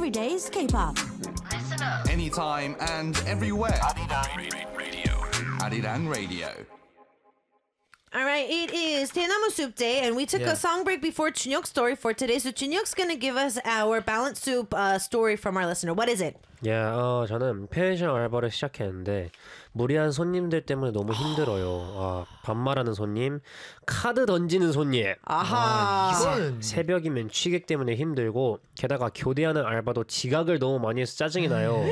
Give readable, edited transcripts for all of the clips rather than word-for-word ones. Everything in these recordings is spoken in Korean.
everyday's K-pop. Anytime and everywhere. Arirang Radio. All right, it is 대나무 soup day, and we took a song break before Junyook's story for today. So Junyook's going to give us our balanced soup story from our listener. What is it? 저는 펜션 알바를 시작했는데 무리한 손님들 때문에 너무 힘들어요. 반말하는 손님, 카드 던지는 손님. 이거는 새벽이면 취객 때문에 힘들고 게다가 교대하는 알바도 지각을 너무 많이 해서 짜증이 나요.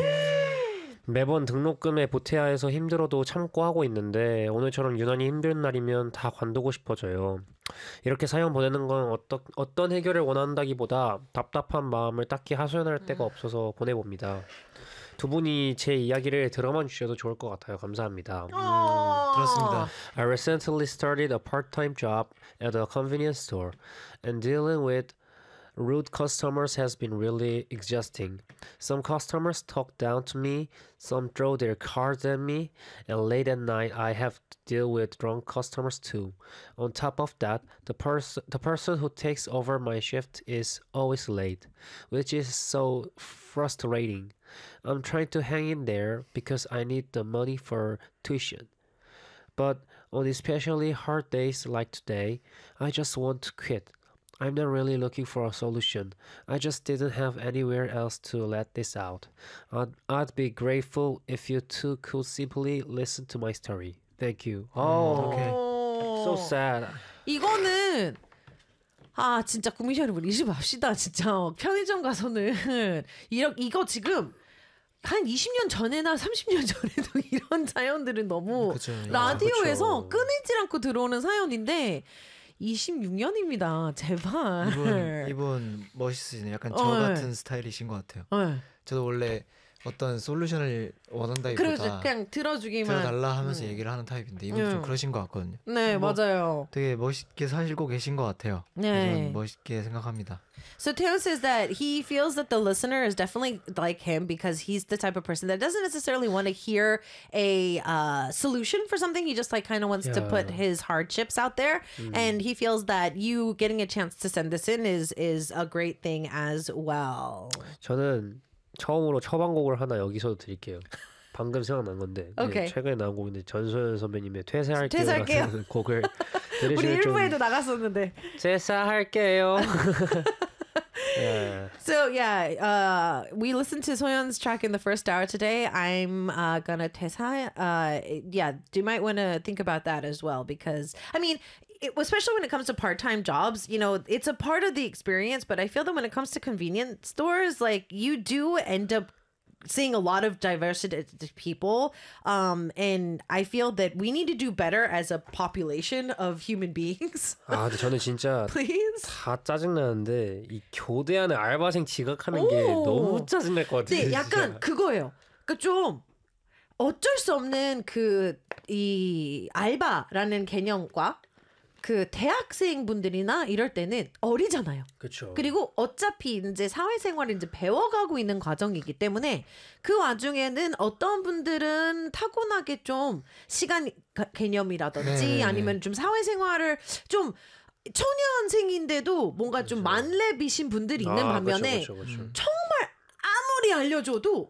매번 등록금에 보태야 해서 힘들어도 참고 하고 있는데 오늘처럼 유난히 힘든 날이면 다 관두고 싶어져요. 이렇게 사연 보내는 건 어떤 해결을 원한다기보다 답답한 마음을 딱히 하소연할 데가 없어서 보내봅니다. 두 분이 제 이야기를 들어만 주셔도 좋을 것 같아요. 감사합니다. 들었습니다. I recently started a part-time job at a convenience store and dealing with rude customers has been really exhausting. Some customers talk down to me, some throw their cards at me, and late at night I have to deal with drunk customers too. On top of that, the person who takes over my shift is always late, which is so frustrating. I'm trying to hang in there because I need the money for tuition. But on especially hard days like today, I just want to quit. I'm not really looking for a solution. I just didn't have anywhere else to let this out. I'd be grateful if you two could simply listen to my story. Thank you. So sad. 이거는 진짜 국민시 여러분 잊지 맙시다. 진짜 편의점 가서는 이거 지금 한 20년 전에나 30년 전에도 이런 사연들은 너무 라디오에서 끊이질 않고 들어오는 사연인데 26년입니다. 제발. 이분 멋있으시네. 약간 저 같은 스타일이신 것 같아요. 저도 원래 어떤 솔루션을 원한다기보다 그냥 들어주기만 들어달라 하면서 얘기를 하는 타입인데 이분도 좀 그러신 것 같거든요. 네, 맞아요. 되게 멋있게 사시고 계신 것 같아요. 네. 멋있게 생각합니다. So Teo says that he feels that the listener is definitely like him because he's the type of person that doesn't necessarily want to hear a solution for something. He just like kind of wants to put his hardships out there, and he feels that you getting a chance to send this in is a great thing as well. 저는 처음으로 처방곡을 하나 여기서 드릴게요. 방금 생각난 건데 최근에 나온 곡인데 전소연 선배님의 퇴사할게요 라는 곡을 우리 1부에도 나갔었는데 퇴사할게요. So we listened to Soyeon's track in the first hour today. I'm gonna 퇴사. You might want to think about that as well because I mean, especially when it comes to part-time jobs, you know, it's a part of the experience. But I feel that when it comes to convenience stores, like you do end up seeing a lot of diversity people, and I feel that we need to do better as a population of human beings. 근데 저는 진짜 Please? 다 짜증나는데 이 교대하는 알바생 지각하는 게 너무 짜증날 것 같아요. 네, 약간 그거예요. 그러니까 좀 어쩔 수 없는 이 알바라는 개념과 그 대학생분들이나 이럴 때는 어리잖아요. 그렇죠. 그리고 어차피 이제 사회생활을 이제 배워가고 있는 과정이기 때문에 그 와중에는 어떤 분들은 타고나게 좀 시간 개념이라든지 아니면 좀 사회생활을 좀 초년생인데도 뭔가 좀 만렙이신 분들이 있는 반면에 그렇죠. 정말 아무리 알려줘도